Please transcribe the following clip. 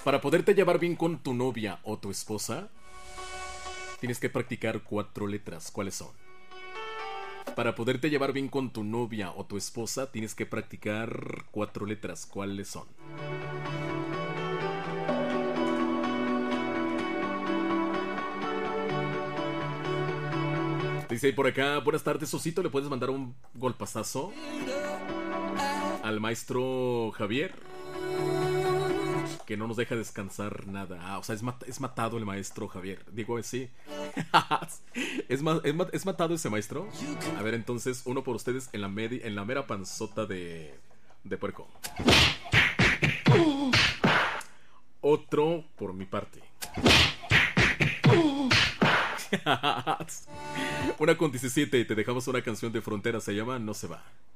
Para poderte llevar bien con tu novia o tu esposa, tienes que practicar 4 letras. ¿Cuáles son? Para poderte llevar bien con tu novia o tu esposa, tienes que practicar 4 letras. ¿Cuáles son? Dice ahí por acá, buenas tardes, Osito. ¿Le puedes mandar un golpazazo al maestro Javier? Que no nos deja descansar nada. Ah, o sea, es matado el maestro Javier. Digo, sí. ¿Es matado ese maestro? A ver, entonces, uno por ustedes en la mera panzota de puerco. Otro por mi parte. Una con 17 y te dejamos una canción de Frontera. Se llama No se va.